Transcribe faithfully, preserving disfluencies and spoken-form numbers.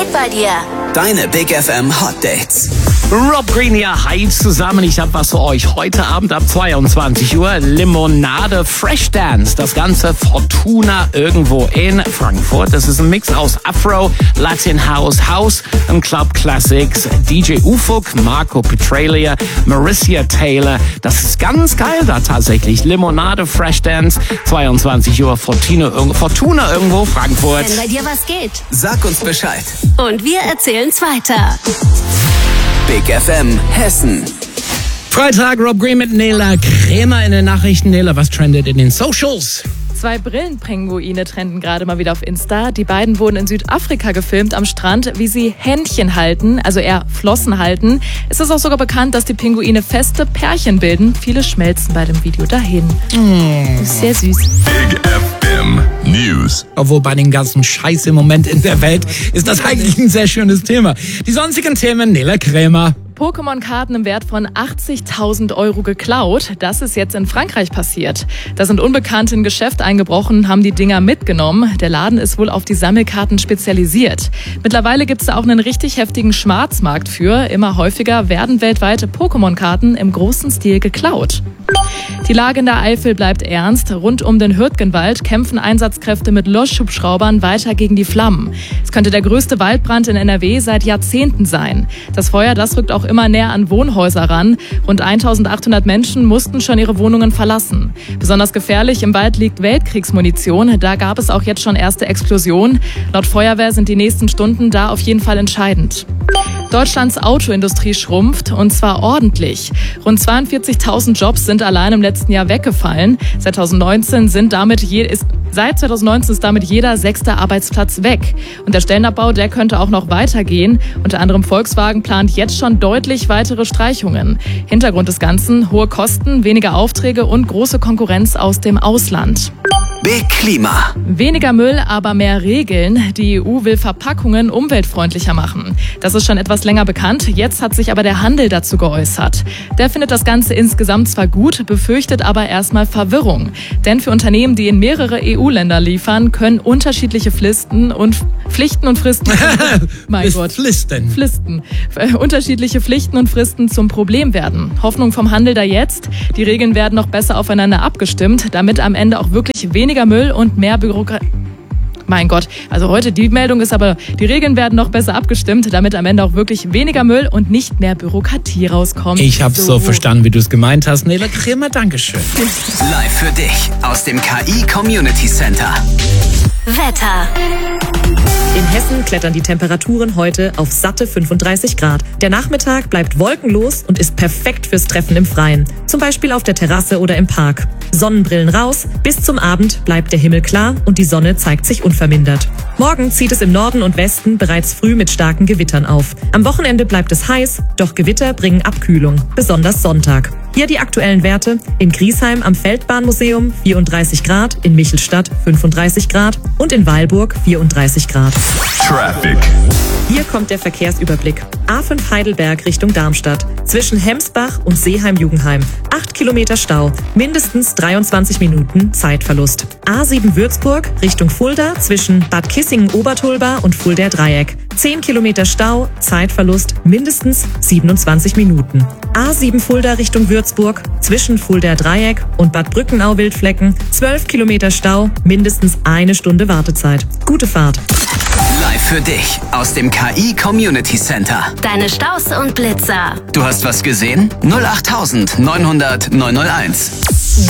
geht bei dir? Deine Big F M Hot Dates. Rob Green hier, hi zusammen. Ich hab was für euch. Heute Abend ab zweiundzwanzig Uhr Limonade Fresh Dance. Das Ganze Fortuna irgendwo in Frankfurt. Das ist ein Mix aus Afro, Latin House, House und Club Classics. D J Ufuk, Marco Petralia, Marissa Taylor. Das ist ganz geil da tatsächlich. Limonade Fresh Dance, zweiundzwanzig Uhr Fortuna, Fortuna irgendwo Frankfurt. Wenn bei dir was geht. Sag uns Bescheid. Und wir erzählen's weiter. Big F M Hessen. Freitag, Rob Green mit Nela Krämer in den Nachrichten. Nela, was trendet in den Socials? Zwei Brillenpinguine trenden gerade mal wieder auf Insta. Die beiden wurden in Südafrika gefilmt am Strand, wie sie Händchen halten, also eher Flossen halten. Es ist auch sogar bekannt, dass die Pinguine feste Pärchen bilden. Viele schmelzen bei dem Video dahin. Mm. Sehr süß. Big F M News. Obwohl bei den ganzen Scheiß im Moment in der Welt ist das eigentlich ein sehr schönes Thema. Die sonstigen Themen, Nela Krämer. Pokémon-Karten im Wert von achtzigtausend Euro geklaut. Das ist jetzt in Frankreich passiert. Da sind Unbekannte in ein Geschäft eingebrochen, haben die Dinger mitgenommen. Der Laden ist wohl auf die Sammelkarten spezialisiert. Mittlerweile gibt es da auch einen richtig heftigen Schwarzmarkt für. Immer häufiger werden weltweite Pokémon-Karten im großen Stil geklaut. Die Lage in der Eifel bleibt ernst. Rund um den Hürtgenwald kämpfen Einsatzkräfte mit Löschhubschraubern weiter gegen die Flammen. Es könnte der größte Waldbrand in N R W seit Jahrzehnten sein. Das Feuer, das rückt auch immer näher an Wohnhäuser ran. Rund eintausendachthundert Menschen mussten schon ihre Wohnungen verlassen. Besonders gefährlich im Wald liegt Weltkriegsmunition. Da gab es auch jetzt schon erste Explosionen. Laut Feuerwehr sind die nächsten Stunden da auf jeden Fall entscheidend. Deutschlands Autoindustrie schrumpft, und zwar ordentlich. Rund zweiundvierzigtausend Jobs sind allein im letzten Jahr weggefallen. Seit zweitausendneunzehn sind damit je, ist, seit zweitausendneunzehn ist damit jeder sechste Arbeitsplatz weg. Und der Stellenabbau, der könnte auch noch weitergehen. Unter anderem Volkswagen plant jetzt schon deutlich weitere Streichungen. Hintergrund des Ganzen: hohe Kosten, weniger Aufträge und große Konkurrenz aus dem Ausland. Big Klima. Weniger Müll, aber mehr Regeln. Die E U will Verpackungen umweltfreundlicher machen. Das ist schon etwas länger bekannt. Jetzt hat sich aber der Handel dazu geäußert. Der findet das Ganze insgesamt zwar gut, befürchtet aber erstmal Verwirrung. Denn für Unternehmen, die in mehrere E U-Länder liefern, können unterschiedliche Pflichten und Pflichten und Fristen, mein Gott, Pflichten. Pflichten, äh, unterschiedliche Pflichten und Fristen zum Problem werden. Hoffnung vom Handel da jetzt: Die Regeln werden noch besser aufeinander abgestimmt, damit am Ende auch wirklich weniger Müll und mehr Bürokratie. Mein Gott, also heute die Meldung ist aber, die Regeln werden noch besser abgestimmt, damit am Ende auch wirklich weniger Müll und nicht mehr Bürokratie rauskommt. Ich hab's so, so verstanden, wie du es gemeint hast. Nela Krämer, Dankeschön. Live für dich aus dem K I Community Center. Wetter. In Hessen klettern die Temperaturen heute auf satte fünfunddreißig Grad. Der Nachmittag bleibt wolkenlos und ist perfekt fürs Treffen im Freien. Zum Beispiel auf der Terrasse oder im Park. Sonnenbrillen raus, bis zum Abend bleibt der Himmel klar und die Sonne zeigt sich unvermindert. Morgen zieht es im Norden und Westen bereits früh mit starken Gewittern auf. Am Wochenende bleibt es heiß, doch Gewitter bringen Abkühlung, besonders Sonntag. Hier die aktuellen Werte: in Griesheim am Feldbahnmuseum vierunddreißig Grad, in Michelstadt fünfunddreißig Grad und in Weilburg vierunddreißig Grad. Traffic. Hier kommt der Verkehrsüberblick. A fünf Heidelberg Richtung Darmstadt. Zwischen Hemsbach und Seeheim-Jugenheim. acht Kilometer Stau. Mindestens dreiundzwanzig Minuten Zeitverlust. A sieben Würzburg Richtung Fulda zwischen Bad Kissingen-Obertulba und Fuldaer Dreieck. zehn Kilometer Stau. Zeitverlust mindestens siebenundzwanzig Minuten. A sieben Fulda Richtung Würzburg zwischen Fuldaer Dreieck und Bad Brückenau-Wildflecken. zwölf Kilometer Stau. Mindestens eine Stunde Wartezeit. Gute Fahrt. Live für dich aus dem K I Community Center. Deine Staus und Blitzer. Du hast was gesehen? null acht neunhundert neunhunderteins.